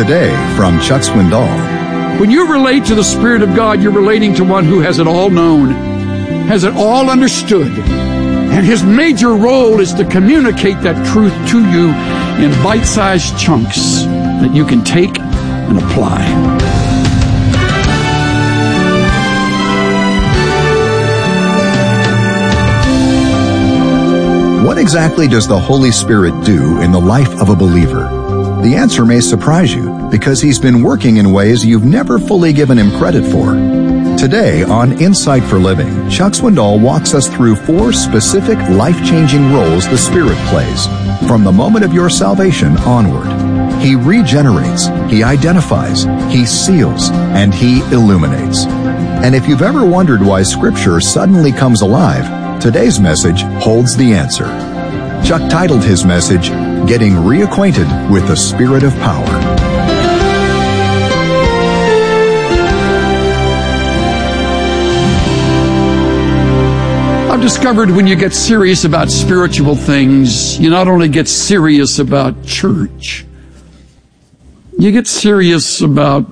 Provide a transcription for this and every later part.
Today from Chuck Swindoll. When you relate to the Spirit of God, you're relating to one who has it all known, has it all understood. And his major role is to communicate that truth to you in bite-sized chunks that you can take and apply. What exactly does the Holy Spirit do in the life of a believer? The answer may surprise you because he's been working in ways you've never fully given him credit for. Today on Insight for Living, Chuck Swindoll walks us through 4 specific life-changing roles the Spirit plays from the moment of your salvation onward. He regenerates, he identifies, he seals, and he illuminates. And if you've ever wondered why Scripture suddenly comes alive, today's message holds the answer. Chuck titled his message, Getting Reacquainted with the Spirit of Power. I've discovered when you get serious about spiritual things, you not only get serious about church, you get serious about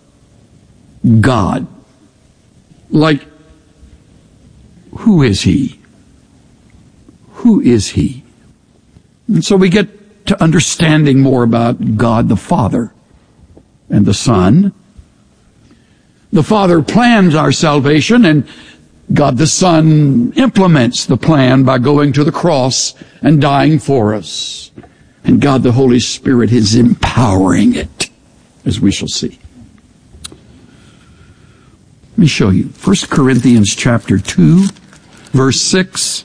God. Like, who is he? Who is he? And so we get to understanding more about God the Father and the Son. The Father plans our salvation, and God the Son implements the plan by going to the cross and dying for us. And God the Holy Spirit is empowering it, as we shall see. Let me show you. 1 Corinthians chapter 2, verse 6.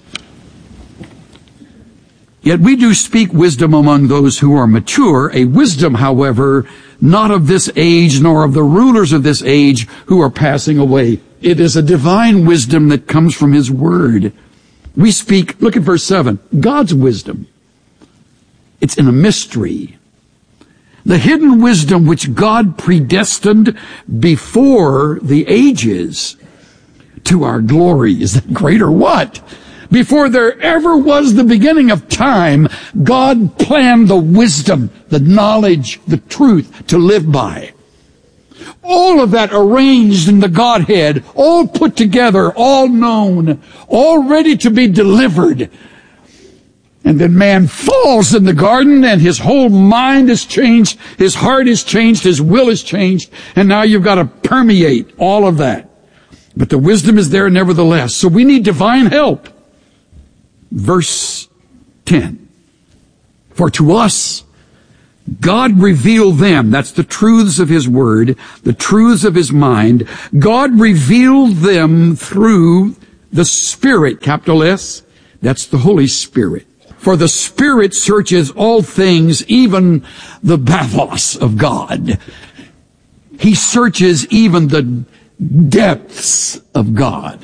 Yet we do speak wisdom among those who are mature, a wisdom, however, not of this age, nor of the rulers of this age who are passing away. It is a divine wisdom that comes from His Word. We speak, look at verse 7, God's wisdom. It's in a mystery. The hidden wisdom which God predestined before the ages to our glory. Is that great or what? Before there ever was the beginning of time, God planned the wisdom, the knowledge, the truth to live by. All of that arranged in the Godhead, all put together, all known, all ready to be delivered. And then man falls in the garden and his whole mind is changed, his heart is changed, his will is changed, and now you've got to permeate all of that. But the wisdom is there nevertheless. So we need divine help. Verse 10. For to us, God revealed them, that's the truths of His Word, the truths of His mind. God revealed them through the Spirit, capital S, that's the Holy Spirit. For the Spirit searches all things, even the bathos of God. He searches even the depths of God.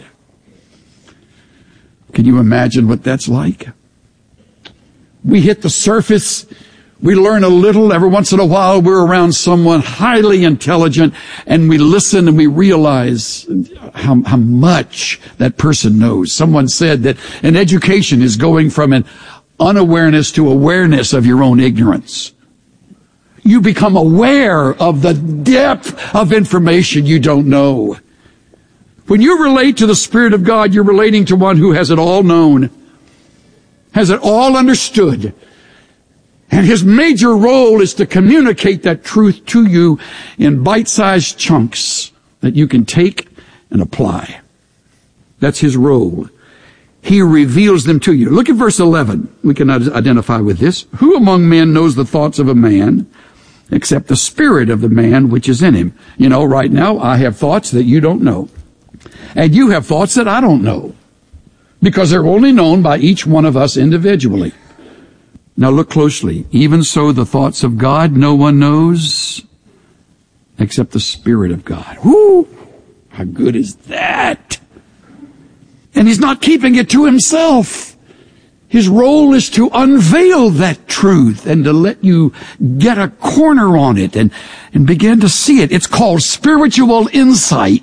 Can you imagine what that's like? We hit the surface, we learn a little, every once in a while we're around someone highly intelligent, and we listen and we realize how much that person knows. Someone said that an education is going from an unawareness to awareness of your own ignorance. You become aware of the depth of information you don't know. When you relate to the Spirit of God, you're relating to one who has it all known, has it all understood. And his major role is to communicate that truth to you in bite-sized chunks that you can take and apply. That's his role. He reveals them to you. Look at verse 11. We can identify with this. Who among men knows the thoughts of a man except the spirit of the man which is in him? You know, right now I have thoughts that you don't know. And you have thoughts that I don't know, because they're only known by each one of us individually. Now look closely. Even so, the thoughts of God no one knows except the Spirit of God. Whoo! How good is that? And He's not keeping it to Himself. His role is to unveil that truth and to let you get a corner on it and begin to see it. It's called spiritual insight.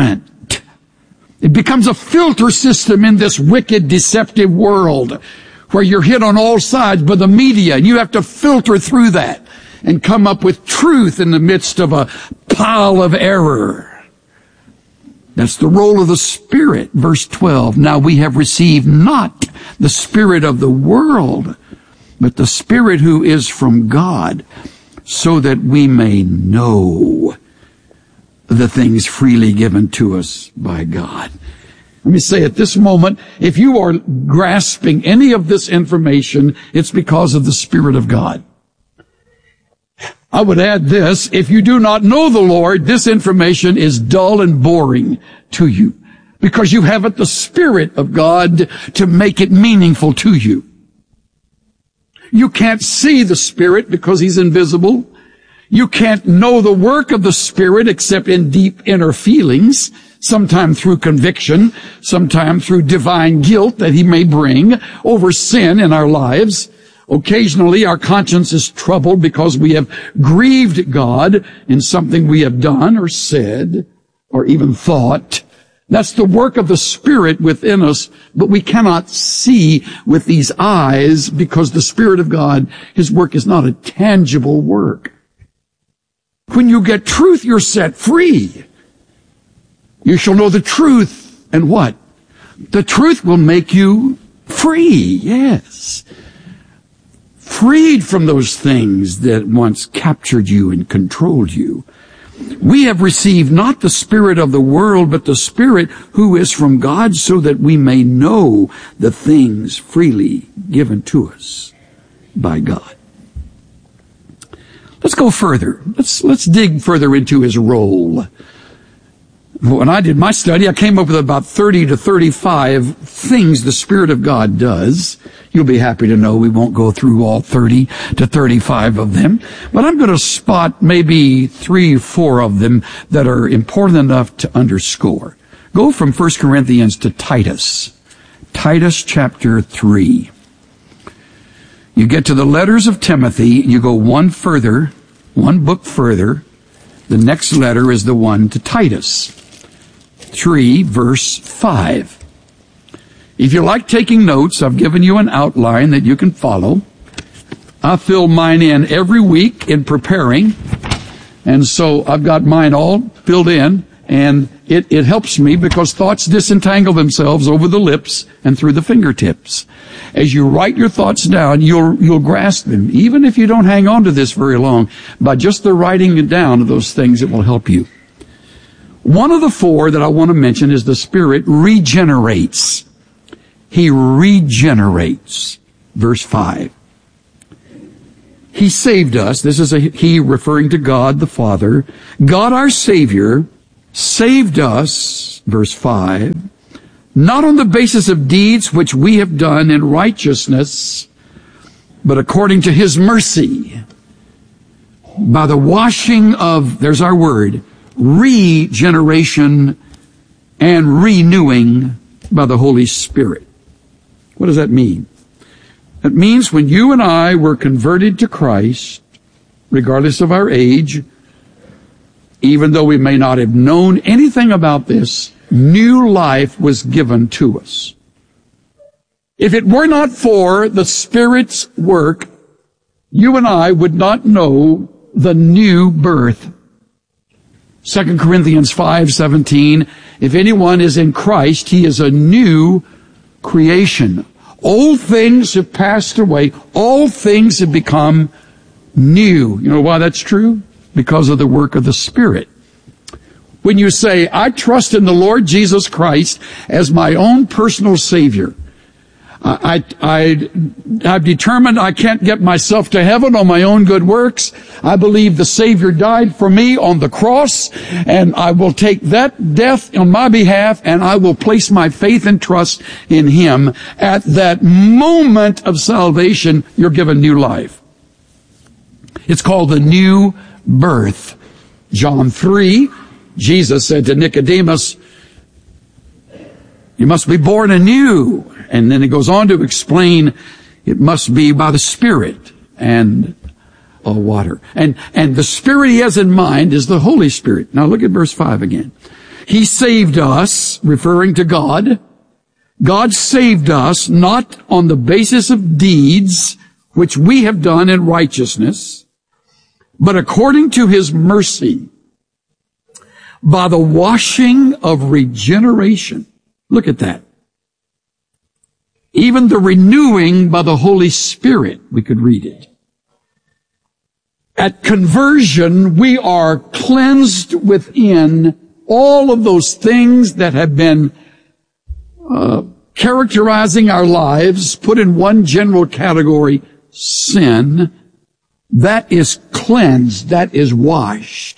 Discernment. It becomes a filter system in this wicked, deceptive world where you're hit on all sides by the media, and you have to filter through that and come up with truth in the midst of a pile of error. That's the role of the Spirit. Verse 12, now we have received not the spirit of the world, but the Spirit who is from God, so that we may know the things freely given to us by God. Let me say at this moment, if you are grasping any of this information, it's because of the Spirit of God. I would add this, if you do not know the Lord, this information is dull and boring to you, because you haven't the Spirit of God to make it meaningful to you. You can't see the Spirit because He's invisible. You can't know the work of the Spirit except in deep inner feelings, sometime through conviction, sometime through divine guilt that He may bring over sin in our lives. Occasionally our conscience is troubled because we have grieved God in something we have done or said or even thought. That's the work of the Spirit within us, but we cannot see with these eyes because the Spirit of God, His work is not a tangible work. When you get truth, you're set free. You shall know the truth, and what? The truth will make you free, yes. Freed from those things that once captured you and controlled you. We have received not the spirit of the world, but the Spirit who is from God, so that we may know the things freely given to us by God. Let's go further. Let's dig further into His role. When I did my study, I came up with about 30 to 35 things the Spirit of God does. You'll be happy to know we won't go through all 30 to 35 of them, but I'm going to spot maybe 3 or 4 of them that are important enough to underscore. Go from 1 Corinthians to Titus. Titus chapter 3. You get to the letters of Timothy, you go one book further. The next letter is the one to Titus. 3, verse 5. If you like taking notes, I've given you an outline that you can follow. I fill mine in every week in preparing, and so I've got mine all filled in, and it helps me because thoughts disentangle themselves over the lips and through the fingertips. As you write your thoughts down, you'll grasp them, even if you don't hang on to this very long. By just the writing down of those things, it will help you. One of the 4 that I want to mention is the Spirit regenerates. He regenerates. Verse 5. He saved us. This is He referring to God the Father. God our Savior saved us, verse 5, not on the basis of deeds which we have done in righteousness, but according to His mercy, by the washing of, there's our word, regeneration and renewing by the Holy Spirit. What does that mean? That means when you and I were converted to Christ, regardless of our age, even though we may not have known anything about this, new life was given to us. If it were not for the Spirit's work, you and I would not know the new birth. 2 Corinthians 5:17, if anyone is in Christ, he is a new creation. Old things have passed away. All things have become new. You know why that's true? Because of the work of the Spirit. When you say, I trust in the Lord Jesus Christ as my own personal Savior, I've determined I can't get myself to heaven on my own good works. I believe the Savior died for me on the cross, and I will take that death on my behalf, and I will place my faith and trust in Him. At that moment of salvation, you're given new life. It's called the new birth. John 3, Jesus said to Nicodemus, you must be born anew. And then it goes on to explain it must be by the Spirit and water. And the Spirit He has in mind is the Holy Spirit. Now look at verse 5 again. He saved us, referring to God. God saved us not on the basis of deeds which we have done in righteousness, but according to his mercy, by the washing of regeneration. Look at that. Even the renewing by the Holy Spirit, we could read it. At conversion, we are cleansed within all of those things that have been characterizing our lives, put in one general category, sin. That is cleansed, that is washed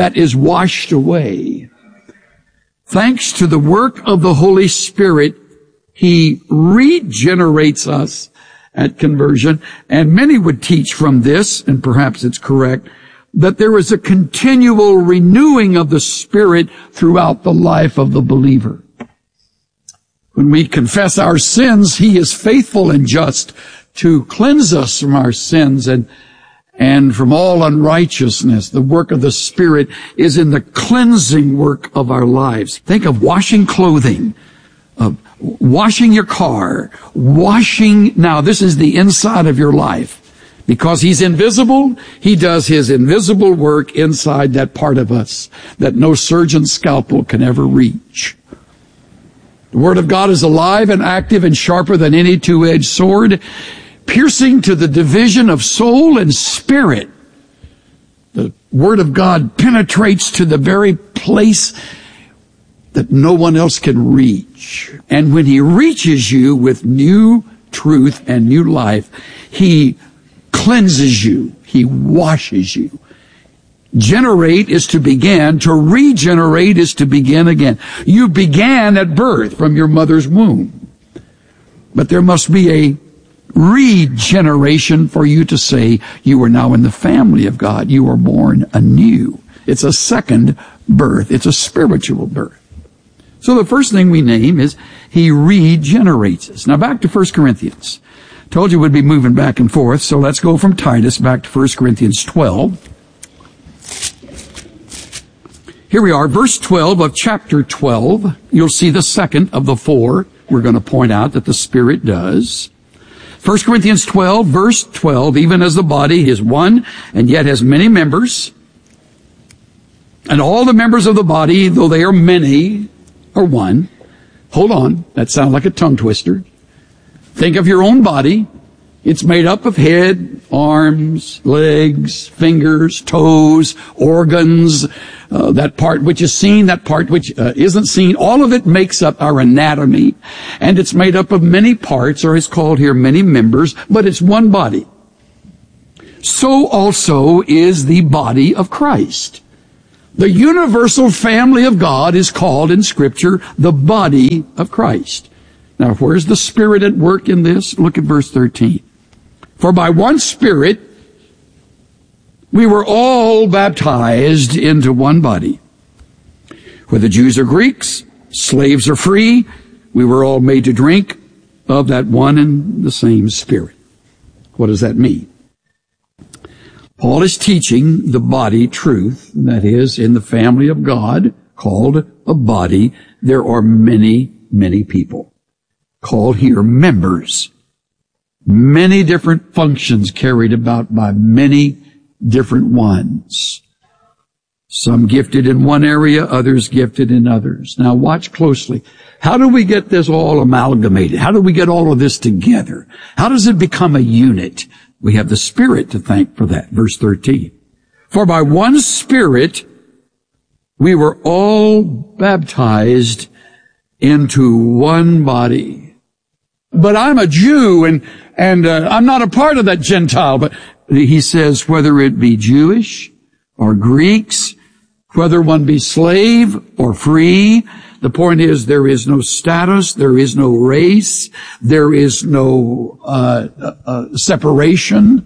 away. Thanks to the work of the Holy Spirit, he regenerates us at conversion. And many would teach from this, and perhaps it's correct, that there is a continual renewing of the Spirit throughout the life of the believer. When we confess our sins, he is faithful and just to cleanse us from our sins and from all unrighteousness. The work of the Spirit is in the cleansing work of our lives. Think of washing clothing, of washing your car, now this is the inside of your life. Because he's invisible, he does his invisible work inside that part of us that no surgeon's scalpel can ever reach. The Word of God is alive and active and sharper than any two-edged sword, piercing to the division of soul and spirit. The Word of God penetrates to the very place that no one else can reach. And when he reaches you with new truth and new life, he cleanses you. He washes you. Generate is to begin. To regenerate is to begin again. You began at birth from your mother's womb. But there must be a regeneration for you to say you are now in the family of God. You are born anew. It's a second birth. It's a spiritual birth. So the first thing we name is he regenerates us. Now back to 1 Corinthians. Told you we'd be moving back and forth, so let's go from Titus back to 1 Corinthians 12. Here we are, verse 12 of chapter 12. You'll see the second of the four we're going to point out that the Spirit does. 1 Corinthians 12, verse 12, even as the body is one and yet has many members, and all the members of the body, though they are many, are one. Hold on, that sounds like a tongue twister. Think of your own body. It's made up of head, arms, legs, fingers, toes, organs, that part which is seen, that part which isn't seen. All of it makes up our anatomy. And it's made up of many parts, or it's called here many members, but it's one body. So also is the body of Christ. The universal family of God is called in Scripture the body of Christ. Now, where's the Spirit at work in this? Look at verse 13. For by one Spirit we were all baptized into one body. Whether Jews or Greeks, slaves or free, we were all made to drink of that one and the same Spirit. What does that mean? Paul is teaching the body truth, that is, in the family of God, called a body, there are many, many people, called here members. Many different functions carried about by many different ones. Some gifted in one area, others gifted in others. Now watch closely. How do we get this all amalgamated? How do we get all of this together? How does it become a unit? We have the Spirit to thank for that. Verse 13. For by one Spirit we were all baptized into one body. But I'm a Jew and I'm not a part of that Gentile. But he says whether it be Jewish or Greeks, whether one be slave or free, the point is there is no status, there is no race, there is no separation.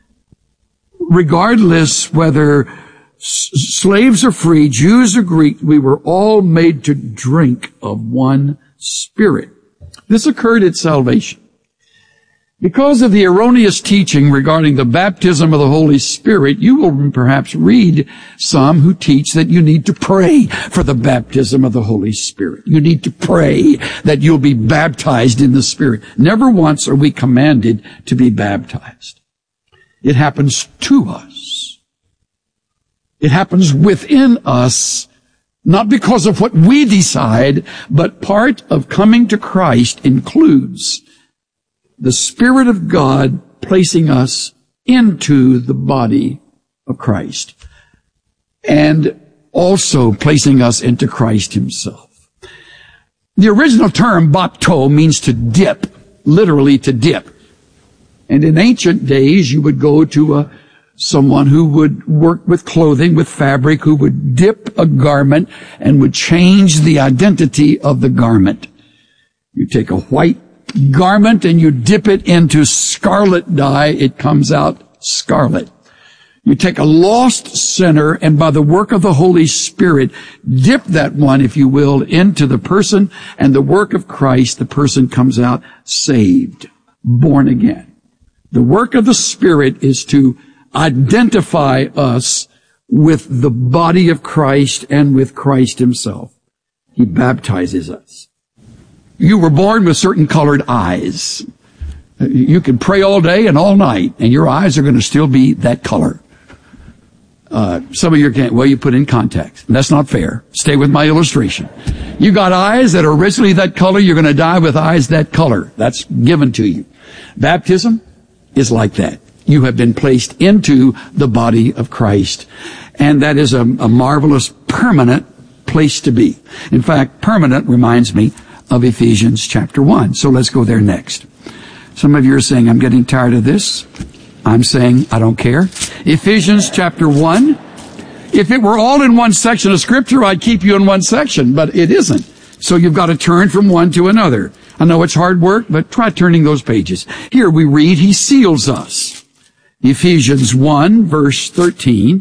Regardless whether slaves or free, Jews or Greeks, we were all made to drink of one Spirit. This occurred at salvation. Because of the erroneous teaching regarding the baptism of the Holy Spirit, you will perhaps read some who teach that you need to pray for the baptism of the Holy Spirit. You need to pray that you'll be baptized in the Spirit. Never once are we commanded to be baptized. It happens to us. It happens within us, not because of what we decide, but part of coming to Christ includes the Spirit of God placing us into the body of Christ and also placing us into Christ himself. The original term bapto means to dip, literally to dip. And in ancient days, you would go to someone who would work with clothing, with fabric, who would dip a garment and would change the identity of the garment. You take a white garment and you dip it into scarlet dye, it comes out scarlet. You take a lost sinner and by the work of the Holy Spirit, dip that one, if you will, into the person and the work of Christ, the person comes out saved, born again. The work of the Spirit is to identify us with the body of Christ and with Christ himself. He baptizes us. You were born with certain colored eyes. You can pray all day and all night, and your eyes are going to still be that color. Some of you can't. Well, you put in contacts. That's not fair. Stay with my illustration. You got eyes that are originally that color. You're going to die with eyes that color. That's given to you. Baptism is like that. You have been placed into the body of Christ, and that is a marvelous, permanent place to be. In fact, permanent reminds me of Ephesians chapter 1. So let's go there next. Some of you are saying, I'm getting tired of this. I'm saying, I don't care. Ephesians chapter 1. If it were all in one section of Scripture, I'd keep you in one section, but it isn't. So you've got to turn from one to another. I know it's hard work, but try turning those pages. Here we read, He seals us. Ephesians 1, verse 13,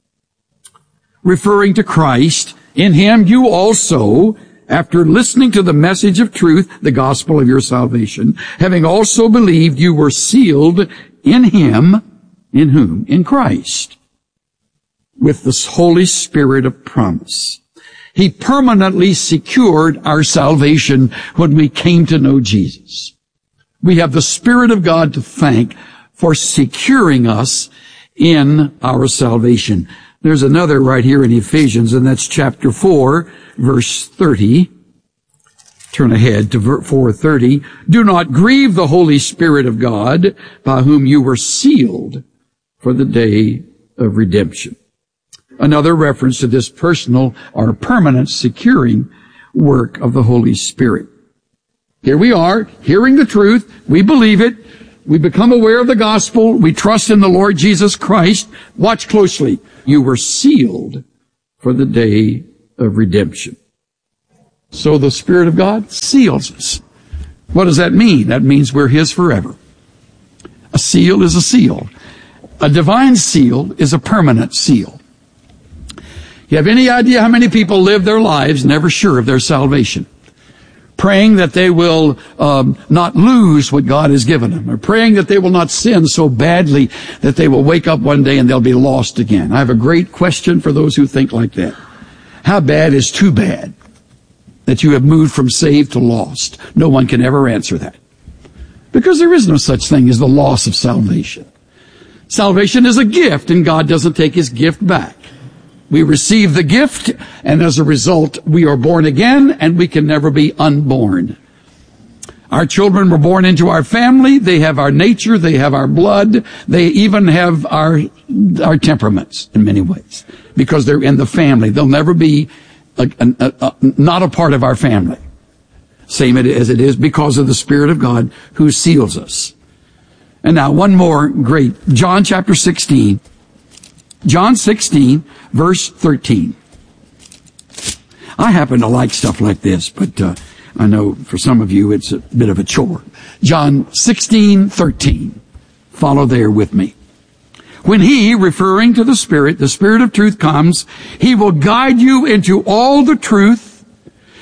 referring to Christ, in Him you also, after listening to the message of truth, the gospel of your salvation, having also believed, you were sealed in Him, in whom? In Christ, with the Holy Spirit of promise. He permanently secured our salvation when we came to know Jesus. We have the Spirit of God to thank for securing us in our salvation. There's another right here in Ephesians, and that's chapter 4, verse 30. Turn ahead to 4:30. Do not grieve the Holy Spirit of God, by whom you were sealed for the day of redemption. Another reference to this personal or permanent securing work of the Holy Spirit. Here we are, hearing the truth. We believe it. We become aware of the gospel. We trust in the Lord Jesus Christ. Watch closely. You were sealed for the day of redemption. So the Spirit of God seals us. What does that mean? That means we're His forever. A seal is a seal. A divine seal is a permanent seal. You have any idea how many people live their lives never sure of their salvation? Praying that they will not lose what God has given them, or praying that they will not sin so badly that they will wake up one day and they'll be lost again. I have a great question for those who think like that. How bad is too bad that you have moved from saved to lost? No one can ever answer that, because there is no such thing as the loss of salvation. Salvation is a gift, and God doesn't take His gift back. We receive the gift, and as a result, we are born again, and we can never be unborn. Our children were born into our family. They have our nature. They have our blood. They even have our temperaments in many ways, because they're in the family. They'll never be not a part of our family. Same as it is because of the Spirit of God who seals us. And now one more great, John chapter 16. John 16, verse 13. I happen to like stuff like this, but I know for some of you it's a bit of a chore. John 16, 13. Follow there with me. When He, referring to the Spirit of truth comes, He will guide you into all the truth.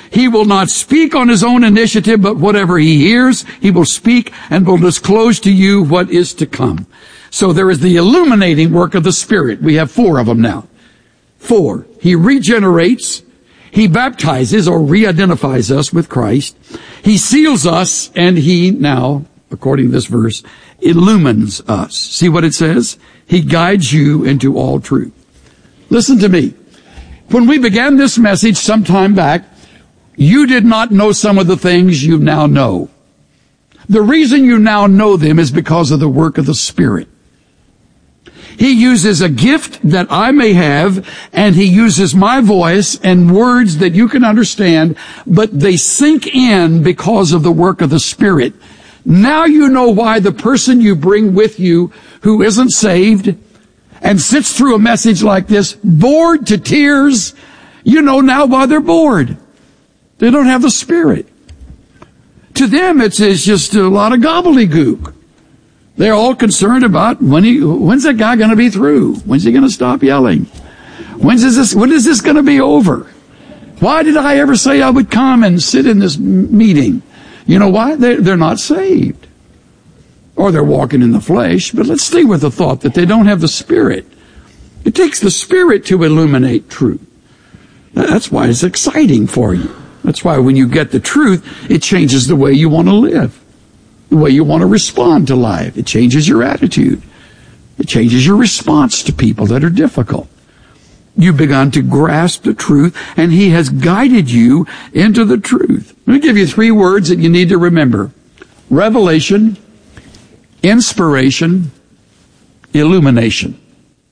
He will not speak on his own initiative, but whatever he hears, he will speak and will disclose to you what is to come. So there is the illuminating work of the Spirit. We have 4 of them now. 4. He regenerates. He baptizes or re-identifies us with Christ. He seals us, and he now, according to this verse, illumines us. See what it says? He guides you into all truth. Listen to me. When we began this message some time back, you did not know some of the things you now know. The reason you now know them is because of the work of the Spirit. He uses a gift that I may have, and he uses my voice and words that you can understand, but they sink in because of the work of the Spirit. Now you know why the person you bring with you who isn't saved and sits through a message like this, bored to tears, you know now why they're bored. They don't have the Spirit. To them, it's just a lot of gobbledygook. They're all concerned about when's that guy going to be through? When's he going to stop yelling? When is this going to be over? Why did I ever say I would come and sit in this meeting? You know why? They're not saved. Or they're walking in the flesh, but let's stay with the thought that they don't have the Spirit. It takes the Spirit to illuminate truth. That's why it's exciting for you. That's why when you get the truth, it changes the way you want to live, the way you want to respond to life. It changes your attitude. It changes your response to people that are difficult. You've begun to grasp the truth, and he has guided you into the truth. Let me give you 3 words that you need to remember. Revelation, inspiration, illumination.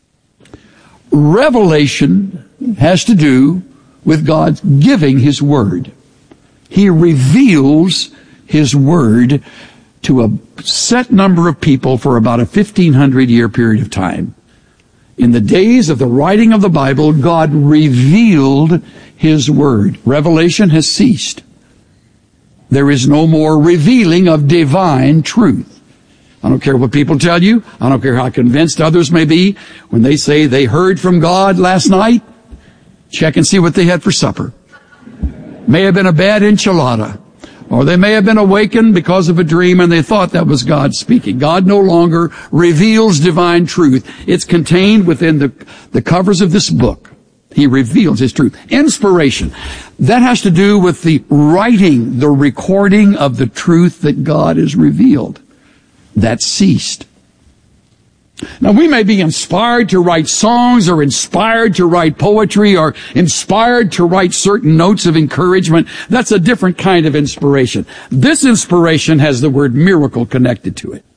Revelation has to do with God giving his word. He reveals his word to a set number of people for about a 1,500-year period of time. In the days of the writing of the Bible, God revealed his word. Revelation has ceased. There is no more revealing of divine truth. I don't care what people tell you. I don't care how convinced others may be. When they say they heard from God last night, check and see what they had for supper. May have been a bad enchilada. Or they may have been awakened because of a dream and they thought that was God speaking. God no longer reveals divine truth. It's contained within the covers of this book. He reveals his truth. Inspiration. That has to do with the writing, the recording of the truth that God has revealed. That ceased. Now, we may be inspired to write songs or inspired to write poetry or inspired to write certain notes of encouragement. That's a different kind of inspiration. This inspiration has the word miracle connected to it.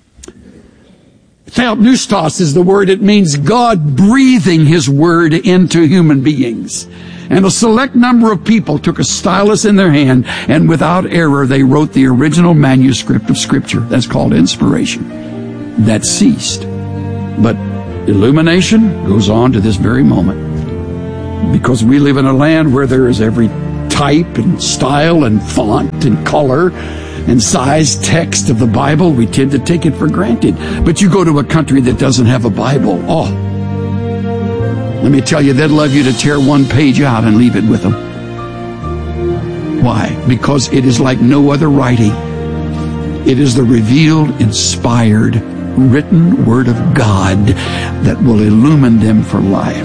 Theopneustos is the word. It means God breathing his word into human beings. And a select number of people took a stylus in their hand, and without error, they wrote the original manuscript of Scripture. That's called inspiration. That ceased. But illumination goes on to this very moment. Because we live in a land where there is every type and style and font and color and size text of the Bible, we tend to take it for granted. But you go to a country that doesn't have a Bible, let me tell you, they'd love you to tear one page out and leave it with them. Why? Because it is like no other writing. It is the revealed, inspired, written Word of God that will illumine them for life.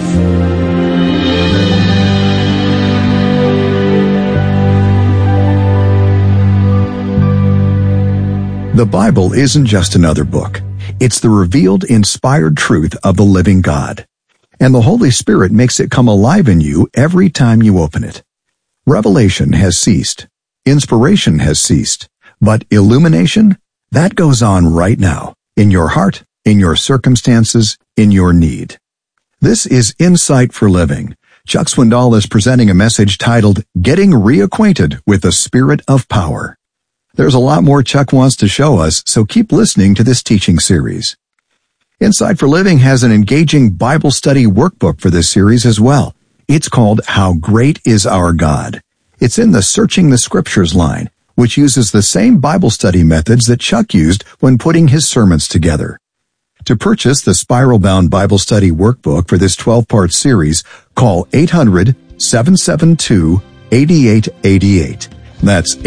The Bible isn't just another book. It's the revealed, inspired truth of the living God. And the Holy Spirit makes it come alive in you every time you open it. Revelation has ceased. Inspiration has ceased. But illumination, that goes on right now. In your heart, in your circumstances, in your need. This is Insight for Living. Chuck Swindoll is presenting a message titled, Getting Reacquainted with the Spirit of Power. There's a lot more Chuck wants to show us, so keep listening to this teaching series. Insight for Living has an engaging Bible study workbook for this series as well. It's called How Great is Our God. It's in the Searching the Scriptures line, which uses the same Bible study methods that Chuck used when putting his sermons together. To purchase the Spiral-Bound Bible Study Workbook for this 12-part series, call 800-772-1000. 800-772-8888. That's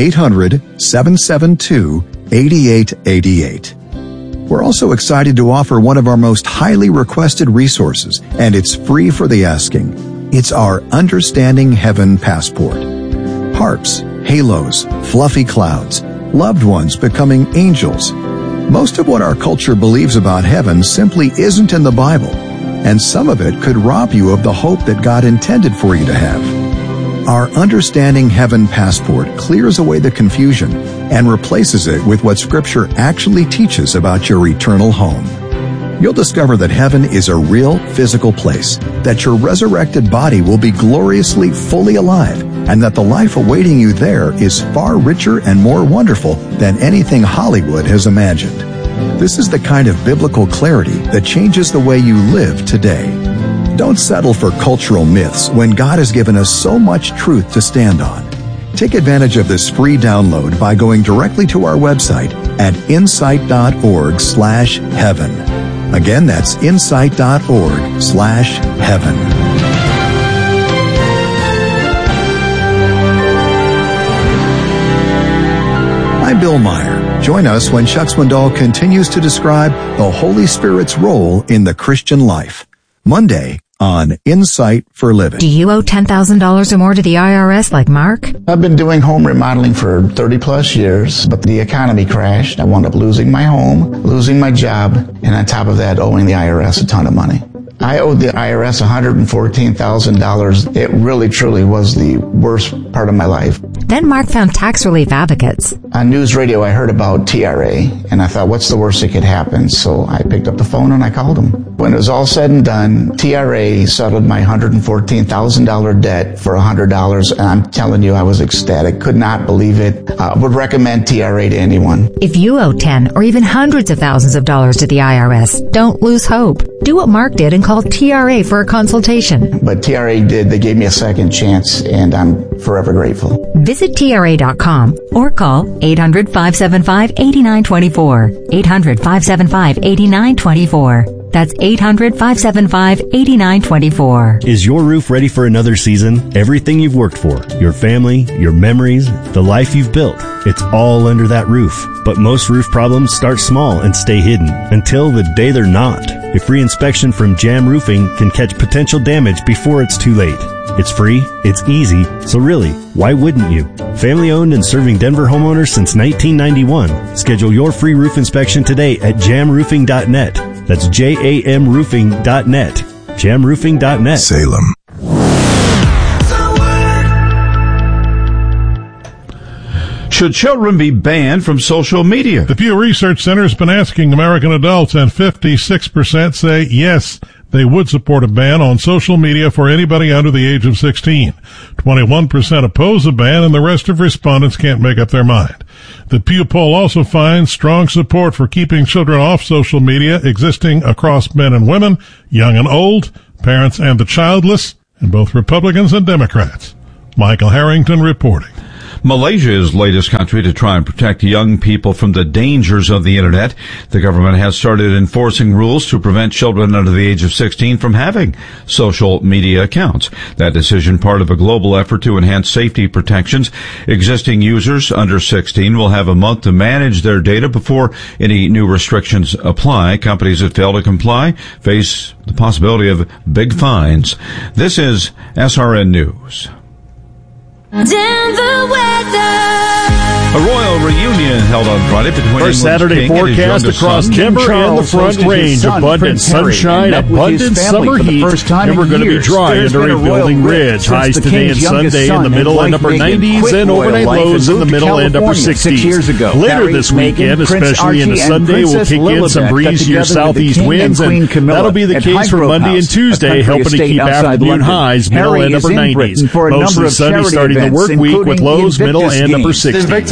800-772-8888. We're also excited to offer one of our most highly requested resources, and it's free for the asking. It's our Understanding Heaven Passport. Harps, halos, fluffy clouds, loved ones becoming angels. Most of what our culture believes about heaven simply isn't in the Bible, and some of it could rob you of the hope that God intended for you to have. Our Understanding Heaven Passport clears away the confusion and replaces it with what Scripture actually teaches about your eternal home. You'll discover that heaven is a real physical place, that your resurrected body will be gloriously fully alive, and that the life awaiting you there is far richer and more wonderful than anything Hollywood has imagined. This is the kind of biblical clarity that changes the way you live today. Don't settle for cultural myths when God has given us so much truth to stand on. Take advantage of this free download by going directly to our website at insight.org/heaven. Again, that's insight.org/heaven. I'm Bill Meyer. Join us when Chuck Swindoll continues to describe the Holy Spirit's role in the Christian life. Monday on Insight for Living. Do you owe $10,000 or more to the IRS like Mark? I've been doing home remodeling for 30 plus years, but the economy crashed. I wound up losing my home, losing my job, and on top of that, owing the IRS a ton of money. I owed the IRS $114,000. It really, truly was the worst part of my life. Then Mark found tax relief advocates. On news radio, I heard about TRA, and I thought, what's the worst that could happen? So I picked up the phone and I called them. When it was all said and done, TRA settled my $114,000 debt for $100, and I'm telling you, I was ecstatic. Could not believe it. Would recommend TRA to anyone. If you owe 10 or even hundreds of thousands of dollars to the IRS, don't lose hope. Do what Mark did and call TRA for a consultation. But TRA did. They gave me a second chance, and I'm forever grateful. Visit TRA.com or call 800-575-8924. 800-575-8924. That's 800-575-8924. Is your roof ready for another season? Everything you've worked for, your family, your memories, the life you've built, it's all under that roof. But most roof problems start small and stay hidden until the day they're not. A free inspection from Jam Roofing can catch potential damage before it's too late. It's free, it's easy, so really, why wouldn't you? Family owned and serving Denver homeowners since 1991. Schedule your free roof inspection today at jamroofing.net. That's jamroofing.net. Jamroofing.net. Salem. Should children be banned from social media? The Pew Research Center has been asking American adults, and 56% say yes, they would support a ban on social media for anybody under the age of 16. 21% oppose a ban, and the rest of respondents can't make up their mind. The Pew poll also finds strong support for keeping children off social media existing across men and women, young and old, parents and the childless, and both Republicans and Democrats. Michael Harrington reporting. Malaysia is the latest country to try and protect young people from the dangers of the Internet. The government has started enforcing rules to prevent children under the age of 16 from having social media accounts. That decision part of a global effort to enhance safety protections. Existing users under 16 will have a month to manage their data before any new restrictions apply. Companies that fail to comply face the possibility of big fines. This is SRN News. Denver weather. A royal reunion held on Friday between First Saturday forecast across Denver and the Front Range. Abundant sunshine, abundant summer heat. Never going to be dry under a building ridge. Highs today and Sunday in the middle and upper 90s, and overnight lows in the middle and upper 60s. Later this weekend, especially into Sunday, we'll kick in some breezier southeast winds, and that'll be the case for Monday and Tuesday, helping to keep afternoon highs middle and upper 90s. Mostly sunny starting the work week with lows middle and upper 60s.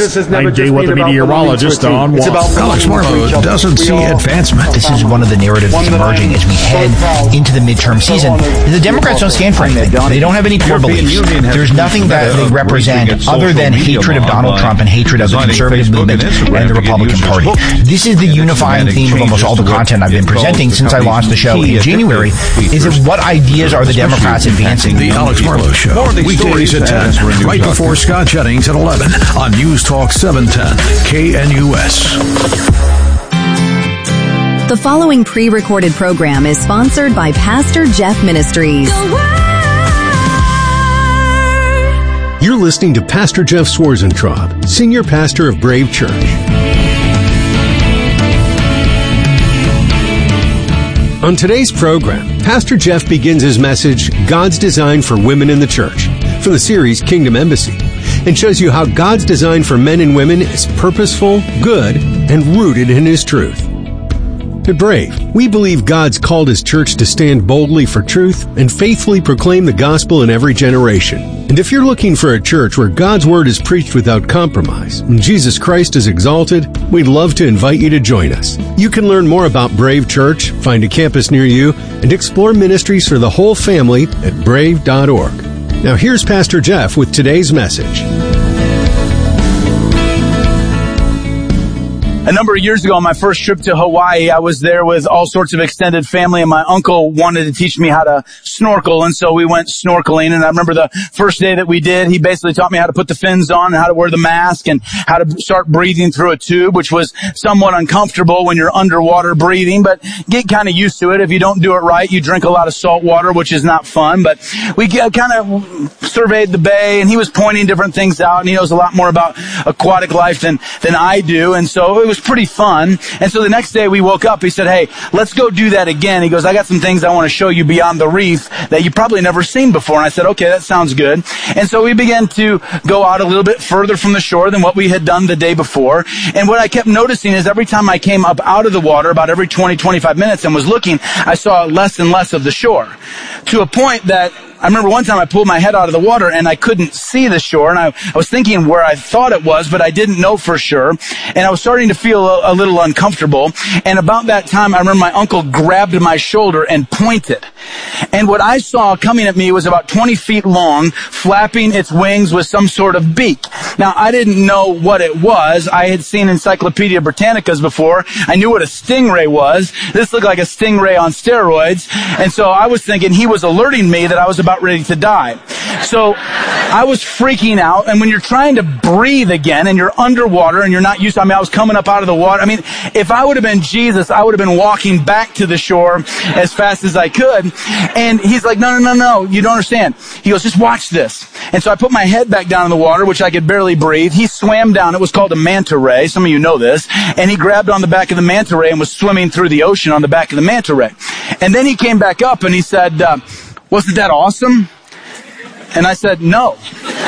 I'm Day with the meteorologist on Watts. Alex Marlow doesn't see advancement. This is one of the narratives that's emerging as we head into the midterm season. The Democrats don't stand for anything. They don't have any core beliefs. There's nothing that they represent other than hatred of Donald Trump and hatred of the conservative movement and the Republican Party. This is the unifying theme of almost all the content I've been presenting since I launched the show in January, is that what ideas are the Democrats advancing? The Alex Marlow Show, weekdays at 10, right before Scott Jennings at 11 on News Talk 710 KNUS. The following pre-recorded program is sponsored by Pastor Jeff Ministries. You're listening to Pastor Jeff Schwarzentraub, Senior Pastor of Brave Church. On today's program, Pastor Jeff begins his message, God's Design for Women in the Church, from the series Kingdom Embassy, and shows you how God's design for men and women is purposeful, good, and rooted in His truth. At Brave, we believe God's called His church to stand boldly for truth and faithfully proclaim the gospel in every generation. And if you're looking for a church where God's word is preached without compromise and Jesus Christ is exalted, we'd love to invite you to join us. You can learn more about Brave Church, find a campus near you, and explore ministries for the whole family at brave.org. Now here's Pastor Jeff with today's message. A number of years ago, on my first trip to Hawaii, I was there with all sorts of extended family, and my uncle wanted to teach me how to snorkel, and so we went snorkeling. And I remember the first day that we did, he basically taught me how to put the fins on and how to wear the mask and how to start breathing through a tube, which was somewhat uncomfortable when you're underwater breathing, but get kind of used to it. If you don't do it right, you drink a lot of salt water, which is not fun. But we kind of surveyed the bay, and he was pointing different things out, and he knows a lot more about aquatic life than I do, and so it was pretty fun. And so the next day we woke up, he said, hey, let's go do that again. He goes, I got some things I want to show you beyond the reef that you've probably never seen before. And I said, okay, that sounds good. And so we began to go out a little bit further from the shore than what we had done the day before. And what I kept noticing is every time I came up out of the water, about every 20, 25 minutes and was looking, I saw less and less of the shore, to a point that I remember one time I pulled my head out of the water and I couldn't see the shore, and I was thinking where I thought it was, but I didn't know for sure. And I was starting to feel a little uncomfortable. And about that time, I remember my uncle grabbed my shoulder and pointed. And what I saw coming at me was about 20 feet long, flapping its wings with some sort of beak. Now, I didn't know what it was. I had seen Encyclopedia Britannicas before. I knew what a stingray was. This looked like a stingray on steroids. And so I was thinking he was alerting me that I was about ready to die. So I was freaking out. And when you're trying to breathe again and you're underwater and you're not used to, I was coming up out of the water. If I would have been Jesus, I would have been walking back to the shore as fast as I could. And he's like, no, you don't understand. He goes, just watch this. And so I put my head back down in the water, which I could barely breathe. He swam down. It was called a manta ray. Some of you know this. And he grabbed on the back of the manta ray and was swimming through the ocean on the back of the manta ray. And then he came back up and he said, wasn't that awesome? And I said, no.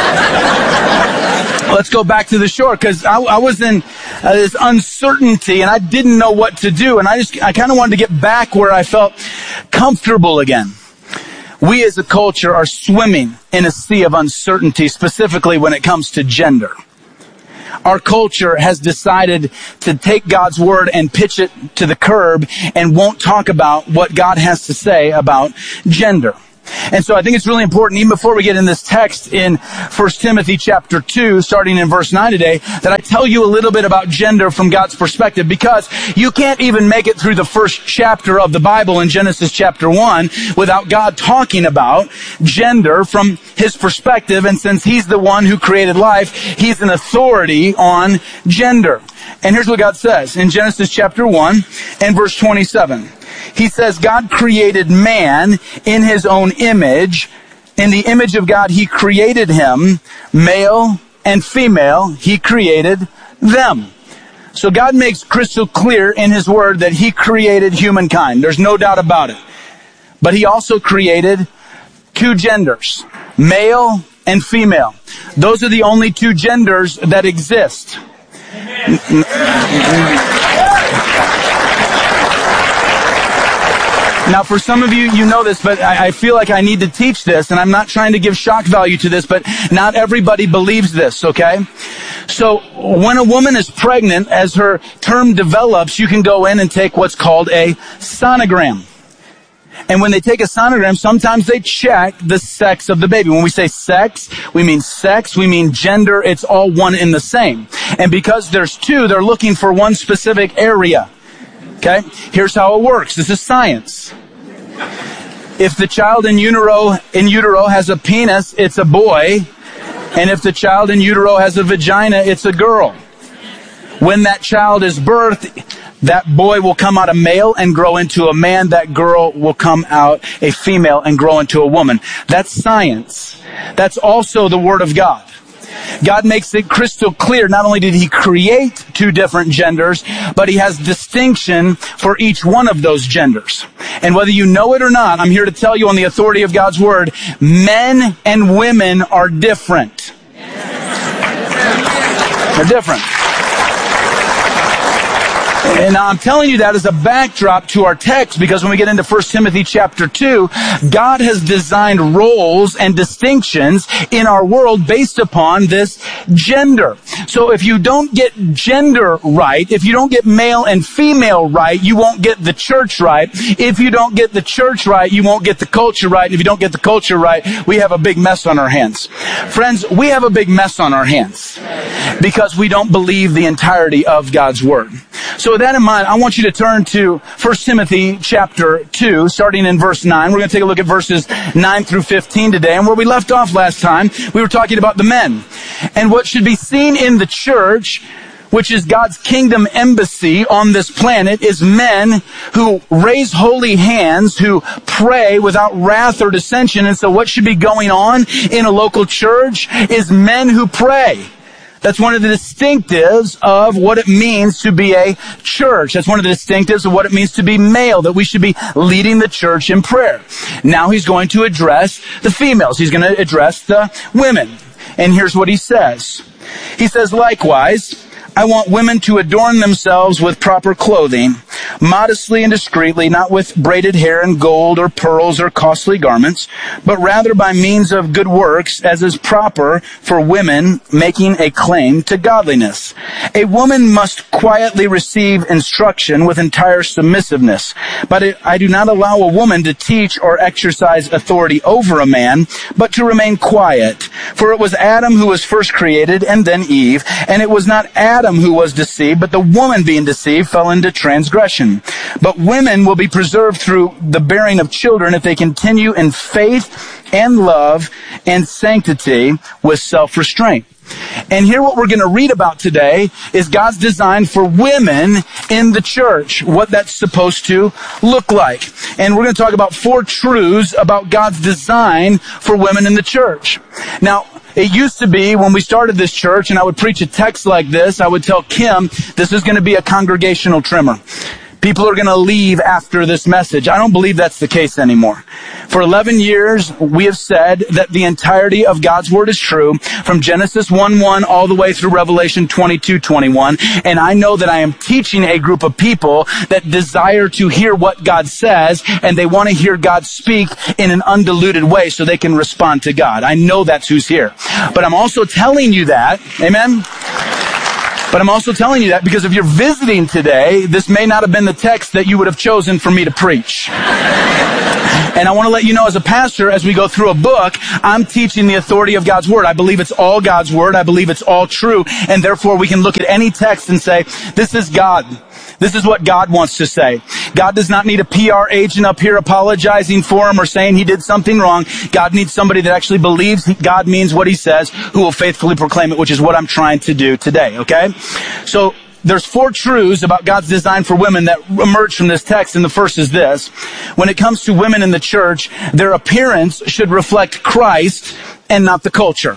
Let's go back to the shore, because I was in this uncertainty and I didn't know what to do. And I kind of wanted to get back where I felt comfortable again. We as a culture are swimming in a sea of uncertainty, specifically when it comes to gender. Our culture has decided to take God's word and pitch it to the curb and won't talk about what God has to say about gender. And so I think it's really important, even before we get in this text in 1 Timothy chapter 2, starting in verse 9 today, that I tell you a little bit about gender from God's perspective, because you can't even make it through the first chapter of the Bible in Genesis chapter 1 without God talking about gender from His perspective. And since He's the one who created life, He's an authority on gender. And here's what God says in Genesis chapter 1 and verse 27. He says, God created man in His own image. In the image of God, He created him. Male and female, He created them. So God makes crystal clear in His word that He created humankind. There's no doubt about it. But He also created two genders, male and female. Those are the only two genders that exist. Now, for some of you, you know this, but I feel like I need to teach this, and I'm not trying to give shock value to this, but not everybody believes this, okay? So, when a woman is pregnant, as her term develops, you can go in and take what's called a sonogram. And when they take a sonogram, sometimes they check the sex of the baby. When we say sex, we mean gender, it's all one and the same. And because there's two, they're looking for one specific area. Okay? Here's how it works. This is science. If the child in utero has a penis, it's a boy. And if the child in utero has a vagina, it's a girl. When that child is birthed, that boy will come out a male and grow into a man. That girl will come out a female and grow into a woman. That's science. That's also the Word of God. God makes it crystal clear. Not only did He create two different genders, but He has distinction for each one of those genders. And whether you know it or not, I'm here to tell you on the authority of God's Word, men and women are different. They're different. And now I'm telling you that as a backdrop to our text, because when we get into 1 Timothy chapter 2, God has designed roles and distinctions in our world based upon this gender. So if you don't get gender right, if you don't get male and female right, you won't get the church right. If you don't get the church right, you won't get the culture right. And if you don't get the culture right, we have a big mess on our hands. Friends, we have a big mess on our hands because we don't believe the entirety of God's Word. So with that in mind, I want you to turn to 1 Timothy chapter 2, starting in verse 9. We're going to take a look at verses 9 through 15 today. And where we left off last time, we were talking about the men. And what should be seen in the church, which is God's kingdom embassy on this planet, is men who raise holy hands, who pray without wrath or dissension. And so what should be going on in a local church is men who pray. That's one of the distinctives of what it means to be a church. That's one of the distinctives of what it means to be male, that we should be leading the church in prayer. Now he's going to address the females. He's going to address the women. And here's what he says. He says, likewise, I want women to adorn themselves with proper clothing, modestly and discreetly, not with braided hair and gold or pearls or costly garments, but rather by means of good works, as is proper for women making a claim to godliness. A woman must quietly receive instruction with entire submissiveness, but I do not allow a woman to teach or exercise authority over a man, but to remain quiet. For it was Adam who was first created, and then Eve, and it was not Adam who was deceived, but the woman being deceived fell into transgression. But women will be preserved through the bearing of children if they continue in faith and love and sanctity with self-restraint. And here what we're going to read about today is God's design for women in the church, what that's supposed to look like. And we're going to talk about 4 truths about God's design for women in the church. Now, it used to be when we started this church and I would preach a text like this, I would tell Kim, this is going to be a congregational trimmer. People are going to leave after this message. I don't believe that's the case anymore. For 11 years, we have said that the entirety of God's Word is true, from Genesis 1:1 all the way through Revelation 22:21. And I know that I am teaching a group of people that desire to hear what God says, and they want to hear God speak in an undiluted way so they can respond to God. I know that's who's here. But I'm also telling you that, amen? But I'm also telling you that because if you're visiting today, this may not have been the text that you would have chosen for me to preach. And I want to let you know as a pastor, as we go through a book, I'm teaching the authority of God's Word. I believe it's all God's Word. I believe it's all true. And therefore we can look at any text and say, this is God. This is what God wants to say. God does not need a PR agent up here apologizing for him or saying he did something wrong. God needs somebody that actually believes God means what he says, who will faithfully proclaim it, which is what I'm trying to do today, okay? So there's 4 truths about God's design for women that emerge from this text, and the first is this. When it comes to women in the church, their appearance should reflect Christ and not the culture.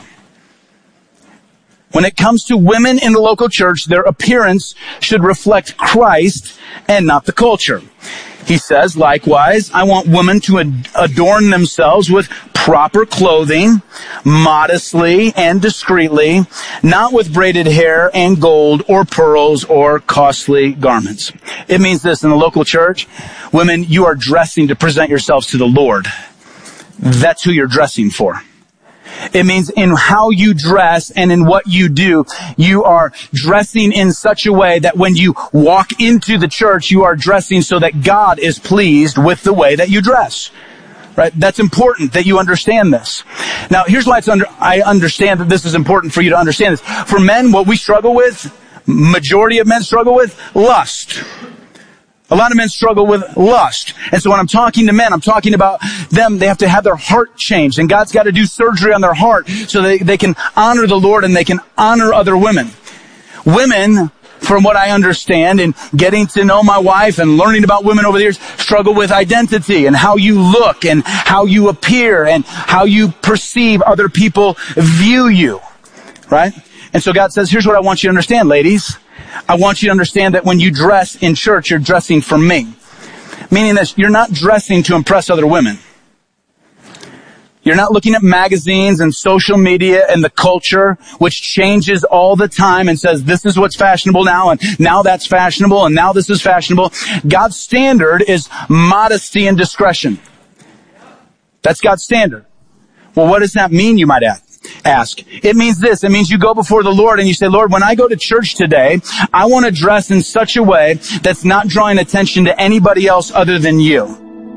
When it comes to women in the local church, their appearance should reflect Christ and not the culture. He says, likewise, I want women to adorn themselves with proper clothing, modestly and discreetly, not with braided hair and gold or pearls or costly garments. It means this in the local church. Women, you are dressing to present yourselves to the Lord. That's who you're dressing for. It means in how you dress and in what you do, you are dressing in such a way that when you walk into the church, you are dressing so that God is pleased with the way that you dress. Right? That's important that you understand this. Now, here's why I understand that this is important for you to understand this. For men, what we struggle with, majority of men struggle with, lust. A lot of men struggle with lust. And so when I'm talking to men, I'm talking about them. They have to have their heart changed. And God's got to do surgery on their heart so they can honor the Lord and they can honor other women. Women, from what I understand and getting to know my wife and learning about women over the years, struggle with identity and how you look and how you appear and how you perceive other people view you. Right? And so God says, here's what I want you to understand, ladies. I want you to understand that when you dress in church, you're dressing for me. Meaning this, you're not dressing to impress other women. You're not looking at magazines and social media and the culture, which changes all the time and says, this is what's fashionable now, and now that's fashionable, and now this is fashionable. God's standard is modesty and discretion. That's God's standard. Well, what does that mean, you might ask? It means this. It means you go before the Lord and you say, Lord, when I go to church today, I want to dress in such a way that's not drawing attention to anybody else other than you.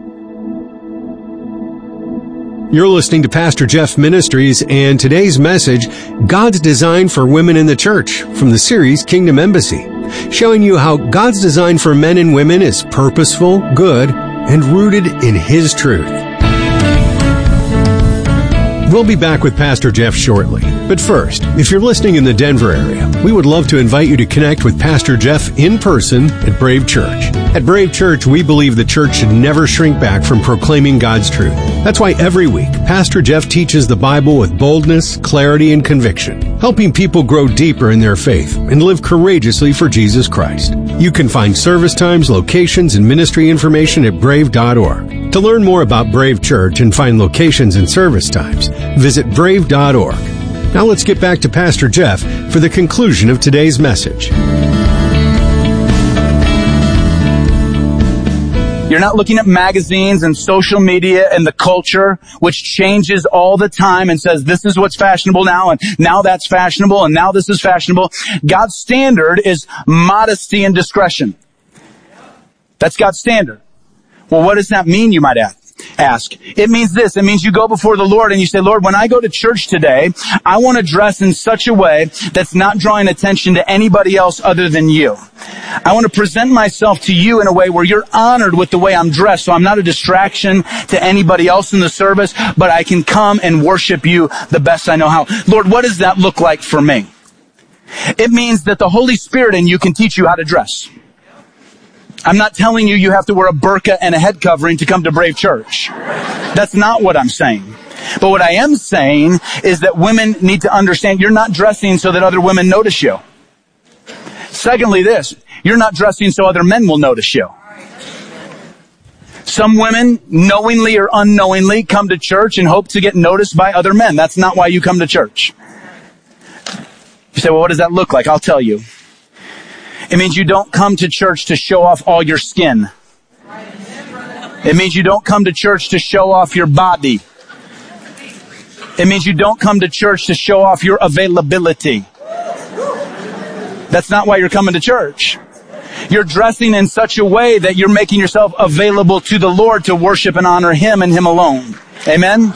You're listening to Pastor Jeff Ministries and today's message, God's Design for Women in the Church, from the series Kingdom Embassy, showing you how God's design for men and women is purposeful, good, and rooted in His truth. We'll be back with Pastor Jeff shortly. But first, if you're listening in the Denver area, we would love to invite you to connect with Pastor Jeff in person at Brave Church. At Brave Church, we believe the church should never shrink back from proclaiming God's truth. That's why every week, Pastor Jeff teaches the Bible with boldness, clarity, and conviction, helping people grow deeper in their faith and live courageously for Jesus Christ. You can find service times, locations, and ministry information at brave.org. To learn more about Brave Church and find locations and service times, visit brave.org. Now let's get back to Pastor Jeff for the conclusion of today's message. You're not looking at magazines and social media and the culture, which changes all the time and says, this is what's fashionable now, and now that's fashionable, and now this is fashionable. God's standard is modesty and discretion. That's God's standard. Well, what does that mean, you might ask? It means this. It means you go before the Lord and you say, Lord, when I go to church today, I want to dress in such a way that's not drawing attention to anybody else other than you. I want to present myself to you in a way where you're honored with the way I'm dressed, so I'm not a distraction to anybody else in the service, but I can come and worship you the best I know how. Lord, what does that look like for me? It means that the Holy Spirit in you can teach you how to dress. I'm not telling you have to wear a burqa and a head covering to come to Brave Church. That's not what I'm saying. But what I am saying is that women need to understand you're not dressing so that other women notice you. Secondly, this, you're not dressing so other men will notice you. Some women, knowingly or unknowingly, come to church and hope to get noticed by other men. That's not why you come to church. You say, well, what does that look like? I'll tell you. It means you don't come to church to show off all your skin. It means you don't come to church to show off your body. It means you don't come to church to show off your availability. That's not why you're coming to church. You're dressing in such a way that you're making yourself available to the Lord to worship and honor Him and Him alone. Amen?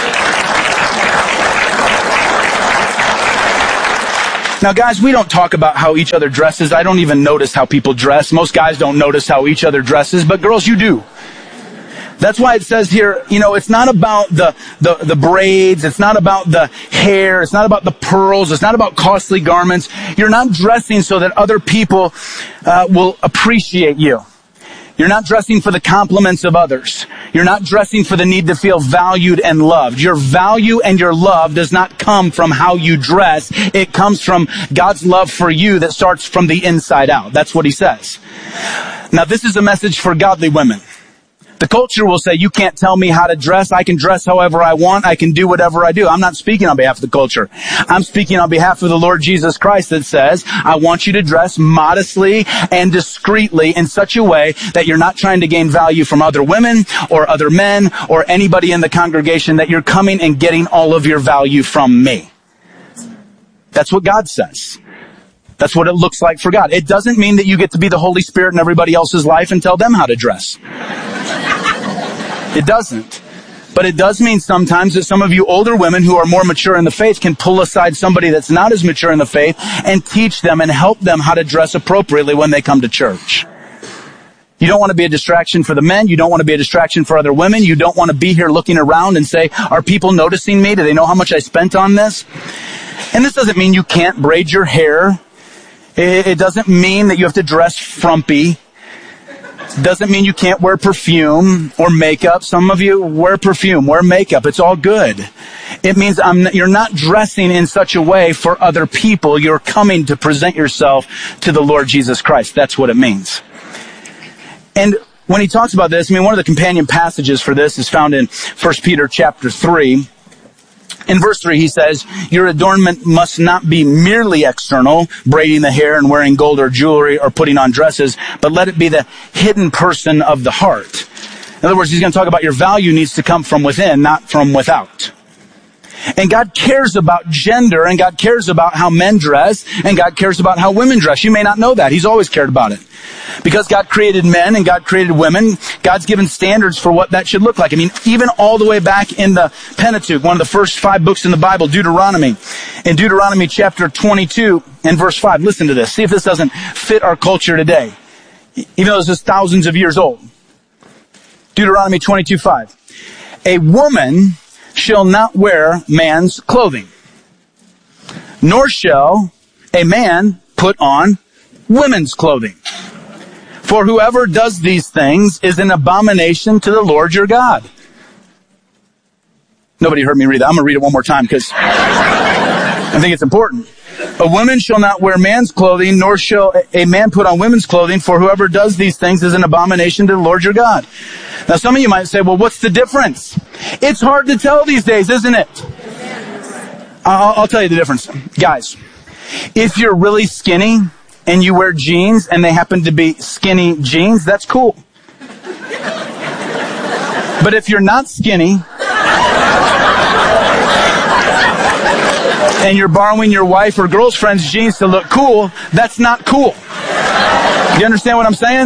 Now, guys, we don't talk about how each other dresses. I don't even notice how people dress. Most guys don't notice how each other dresses, but girls, you do. That's why it says here, it's not about the braids. It's not about the hair. It's not about the pearls. It's not about costly garments. You're not dressing so that other people will appreciate you. You're not dressing for the compliments of others. You're not dressing for the need to feel valued and loved. Your value and your love does not come from how you dress. It comes from God's love for you that starts from the inside out. That's what He says. Now, this is a message for godly women. The culture will say, you can't tell me how to dress. I can dress however I want. I can do whatever I do. I'm not speaking on behalf of the culture. I'm speaking on behalf of the Lord Jesus Christ that says, I want you to dress modestly and discreetly in such a way that you're not trying to gain value from other women or other men or anybody in the congregation, that you're coming and getting all of your value from me. That's what God says. That's what it looks like for God. It doesn't mean that you get to be the Holy Spirit in everybody else's life and tell them how to dress. It doesn't. But it does mean sometimes that some of you older women who are more mature in the faith can pull aside somebody that's not as mature in the faith and teach them and help them how to dress appropriately when they come to church. You don't want to be a distraction for the men. You don't want to be a distraction for other women. You don't want to be here looking around and say, are people noticing me? Do they know how much I spent on this? And this doesn't mean you can't braid your hair. It doesn't mean that you have to dress frumpy. Doesn't mean you can't wear perfume or makeup. Some of you wear perfume, wear makeup. It's all good. It means you're not dressing in such a way for other people. You're coming to present yourself to the Lord Jesus Christ. That's what it means. And when he talks about this, one of the companion passages for this is found in 1 Peter chapter 3. In verse 3, he says, your adornment must not be merely external, braiding the hair and wearing gold or jewelry or putting on dresses, but let it be the hidden person of the heart. In other words, he's going to talk about your value needs to come from within, not from without. And God cares about gender, and God cares about how men dress, and God cares about how women dress. You may not know that. He's always cared about it. Because God created men and God created women, God's given standards for what that should look like. Even all the way back in the Pentateuch, one of the first 5 books in the Bible, Deuteronomy. In Deuteronomy chapter 22 and verse 5, listen to this. See if this doesn't fit our culture today. Even though this is thousands of years old. Deuteronomy 22:5. A woman shall not wear man's clothing, nor shall a man put on women's clothing. For whoever does these things is an abomination to the Lord your God. Nobody heard me read that. I'm going to read it one more time because I think it's important. A woman shall not wear man's clothing, nor shall a man put on women's clothing, for whoever does these things is an abomination to the Lord your God. Now some of you might say, well, what's the difference? It's hard to tell these days, isn't it? I'll tell you the difference. Guys, if you're really skinny and you wear jeans and they happen to be skinny jeans, that's cool. But if you're not skinny and you're borrowing your wife or girlfriend's jeans to look cool, that's not cool. You understand what I'm saying?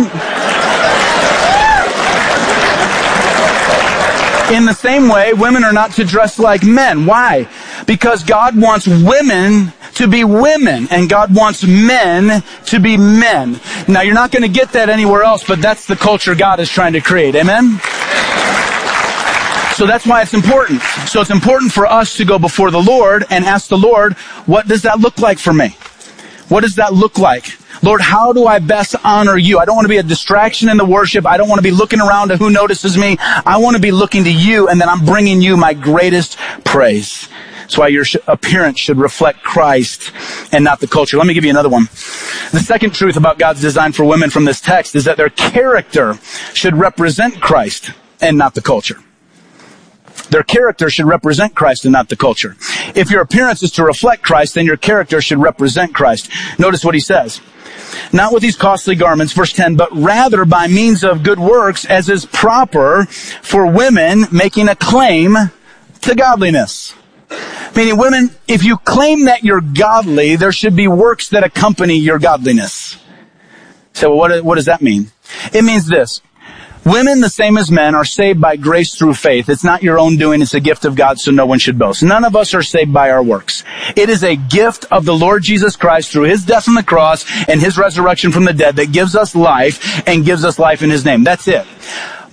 In the same way, women are not to dress like men. Why? Because God wants women to be women, and God wants men to be men. Now, you're not going to get that anywhere else, but that's the culture God is trying to create. Amen? So that's why it's important. So it's important for us to go before the Lord and ask the Lord, what does that look like for me? What does that look like? Lord, how do I best honor you? I don't want to be a distraction in the worship. I don't want to be looking around to who notices me. I want to be looking to you, and then I'm bringing you my greatest praise. That's why your appearance should reflect Christ and not the culture. Let me give you another one. The second truth about God's design for women from this text is that their character should represent Christ and not the culture. Their character should represent Christ and not the culture. If your appearance is to reflect Christ, then your character should represent Christ. Notice what he says. Not with these costly garments, verse 10, but rather by means of good works, as is proper for women making a claim to godliness. Meaning, women, if you claim that you're godly, there should be works that accompany your godliness. So what does that mean? It means this. Women, the same as men, are saved by grace through faith. It's not your own doing. It's a gift of God, so no one should boast. None of us are saved by our works. It is a gift of the Lord Jesus Christ through his death on the cross and his resurrection from the dead that gives us life and gives us life in his name. That's it. But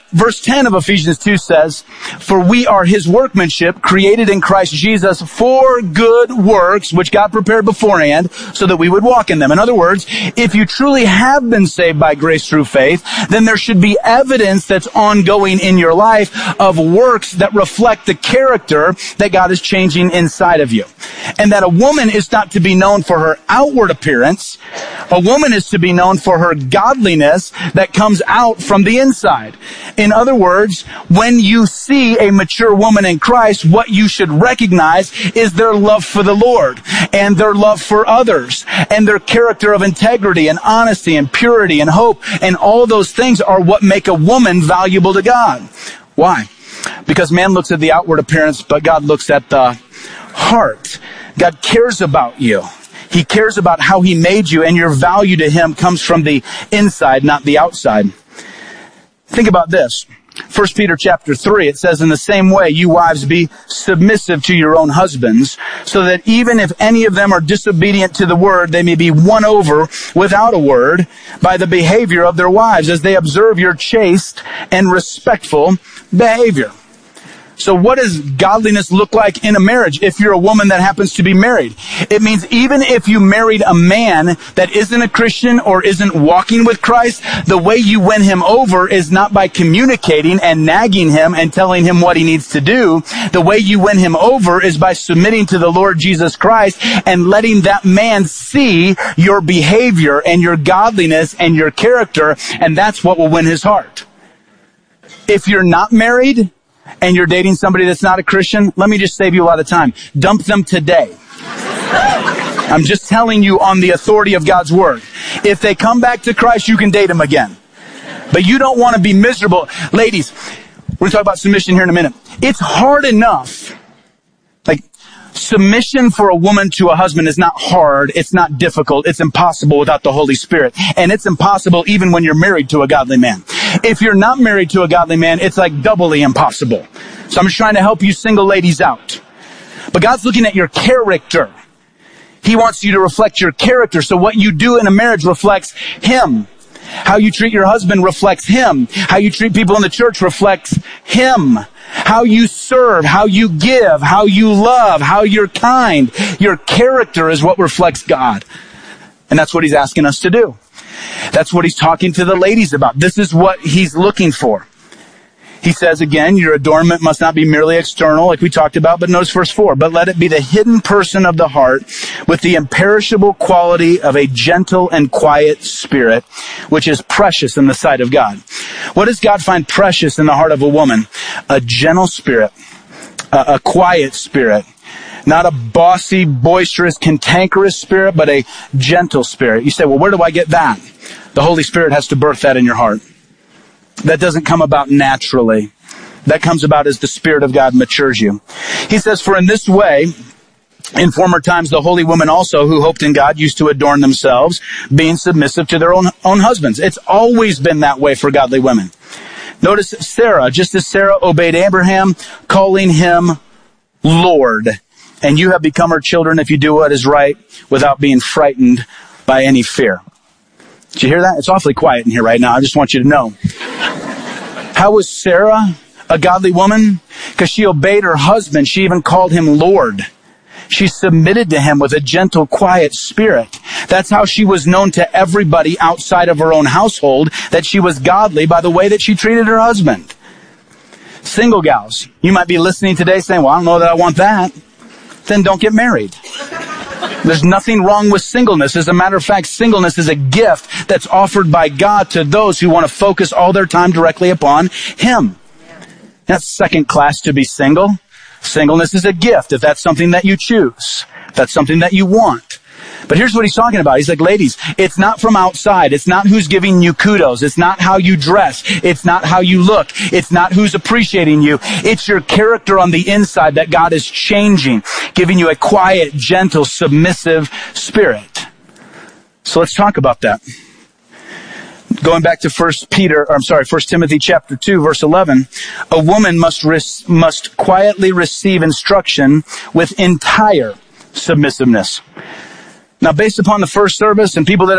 verse 10 of Ephesians 2 says, for we are his workmanship, created in Christ Jesus for good works, which God prepared beforehand so that we would walk in them. In other words, if you truly have been saved by grace through faith, then there should be evidence that's ongoing in your life of works that reflect the character that God is changing inside of you. And that a woman is not to be known for her outward appearance. A woman is to be known for her godliness that comes out from the inside. In other words, when you see a mature woman in Christ, what you should recognize is their love for the Lord and their love for others and their character of integrity and honesty and purity and hope. And all those things are what make a woman valuable to God. Why? Because man looks at the outward appearance, but God looks at the heart. God cares about you. He cares about how he made you, and your value to him comes from the inside, not the outside. Think about this. 1 Peter chapter 3, it says, in the same way, you wives be submissive to your own husbands, so that even if any of them are disobedient to the word, they may be won over without a word by the behavior of their wives, as they observe your chaste and respectful behavior. So what does godliness look like in a marriage if you're a woman that happens to be married? It means even if you married a man that isn't a Christian or isn't walking with Christ, the way you win him over is not by communicating and nagging him and telling him what he needs to do. The way you win him over is by submitting to the Lord Jesus Christ and letting that man see your behavior and your godliness and your character, and that's what will win his heart. If you're not married, and you're dating somebody that's not a Christian, let me just save you a lot of time. Dump them today. I'm just telling you on the authority of God's word. If they come back to Christ, you can date them again. But you don't want to be miserable. Ladies, we're going to talk about submission here in a minute. It's hard enough. Like, submission for a woman to a husband is not hard. It's not difficult. It's impossible without the Holy Spirit. And it's impossible even when you're married to a godly man. If you're not married to a godly man, it's like doubly impossible. So I'm just trying to help you single ladies out. But God's looking at your character. He wants you to reflect your character. So what you do in a marriage reflects him. How you treat your husband reflects him. How you treat people in the church reflects him. How you serve, how you give, how you love, how you're kind. Your character is what reflects God. And that's what he's asking us to do. That's what he's talking to the ladies about. This is what he's looking for. He says again, your adornment must not be merely external, like we talked about, but notice verse 4. But let it be the hidden person of the heart with the imperishable quality of a gentle and quiet spirit, which is precious in the sight of God. What does God find precious in the heart of a woman? A gentle spirit, a quiet spirit. Not a bossy, boisterous, cantankerous spirit, but a gentle spirit. You say, well, where do I get that? The Holy Spirit has to birth that in your heart. That doesn't come about naturally. That comes about as the Spirit of God matures you. He says, for in this way, in former times, the holy women also who hoped in God used to adorn themselves, being submissive to their own husbands. It's always been that way for godly women. Notice Sarah, just as Sarah obeyed Abraham, calling him Lord. And you have become her children if you do what is right without being frightened by any fear. Did you hear that? It's awfully quiet in here right now. I just want you to know. How was Sarah a godly woman? Because she obeyed her husband. She even called him Lord. She submitted to him with a gentle, quiet spirit. That's how she was known to everybody outside of her own household, that she was godly by the way that she treated her husband. Single gals, you might be listening today saying, well, I don't know that I want that. Then don't get married. There's nothing wrong with singleness. As a matter of fact, singleness is a gift that's offered by God to those who want to focus all their time directly upon him. That's second class to be single. Singleness is a gift if that's something that you choose. If that's something that you want. But here's what he's talking about. He's like, ladies, it's not from outside. It's not who's giving you kudos. It's not how you dress. It's not how you look. It's not who's appreciating you. It's your character on the inside that God is changing, giving you a quiet, gentle, submissive spirit. So let's talk about that. Going back to 1 Timothy chapter 2, verse 11, a woman must quietly receive instruction with entire submissiveness. Now, based upon the first service and people that